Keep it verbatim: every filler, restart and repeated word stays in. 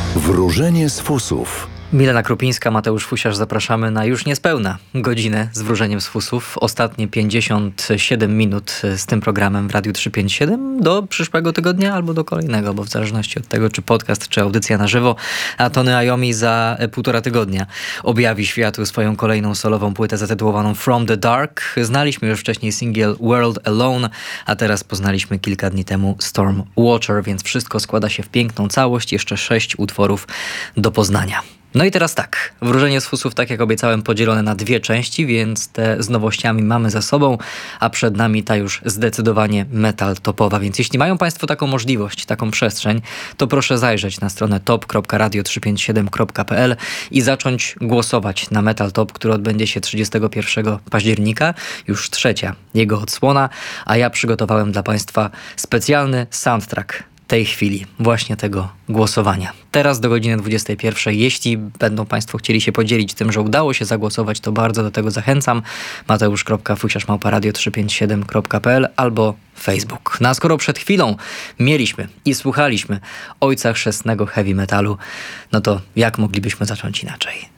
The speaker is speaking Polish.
Wróżenie z fusów. Milena Krupińska, Mateusz Fusiarz, zapraszamy na już niespełna godzinę z wróżeniem z fusów. Ostatnie pięćdziesiąt siedem minut z tym programem w Radiu trzysta pięćdziesiąt siedem do przyszłego tygodnia albo do kolejnego, bo w zależności od tego, czy podcast, czy audycja na żywo. A Tony Iommi za półtora tygodnia objawi światu swoją kolejną solową płytę zatytułowaną From the Dark. Znaliśmy już wcześniej singiel World Alone, a teraz poznaliśmy kilka dni temu Storm Watcher, więc wszystko składa się w piękną całość. Jeszcze sześć utworów do poznania. No i teraz tak, wróżenie z fusów, tak jak obiecałem, podzielone na dwie części, więc te z nowościami mamy za sobą, a przed nami ta już zdecydowanie metal topowa, więc jeśli mają Państwo taką możliwość, taką przestrzeń, to proszę zajrzeć na stronę top kropka radio trzysta pięćdziesiąt siedem kropka p l i zacząć głosować na Metal Top, który odbędzie się trzydziestego pierwszego października, już trzecia jego odsłona, a ja przygotowałem dla Państwa specjalny soundtrack tej chwili, właśnie tego głosowania. Teraz do godziny dwudziestej pierwszej. Jeśli będą Państwo chcieli się podzielić tym, że udało się zagłosować, to bardzo do tego zachęcam. mateusz kropka fusiarz małpa radio trzysta pięćdziesiąt siedem kropka p l albo Facebook. No a skoro przed chwilą mieliśmy i słuchaliśmy ojca chrzestnego heavy metalu, no to jak moglibyśmy zacząć inaczej?